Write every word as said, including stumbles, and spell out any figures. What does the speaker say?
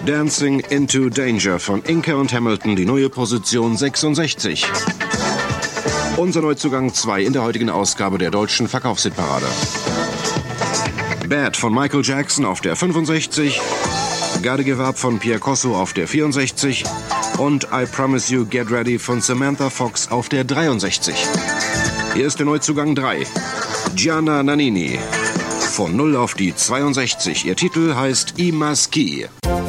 Dancing into Danger von Inca und Hamilton, die neue Position sechsundsechzig. Unser Neuzugang zwei in der heutigen Ausgabe der deutschen Verkaufshitparade. Bad von Michael Jackson auf der fünfundsechzig, Gotta Give Up von Pierre Corso auf der vierundsechzig und I Promise You Get Ready von Samantha Fox auf der dreiundsechzig. Hier ist der Neuzugang drei, Gianna Nannini. Von null auf die zweiundsechzig. Ihr Titel heißt I Maschi.